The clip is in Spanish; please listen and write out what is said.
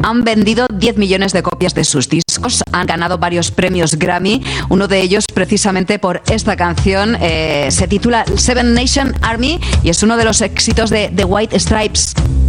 han vendido 10 millones de copias de sus discos, han ganado varios premios Grammy, uno de ellos precisamente por esta canción, se titula Seven Nation Army y es uno de los éxitos de The White Stripes.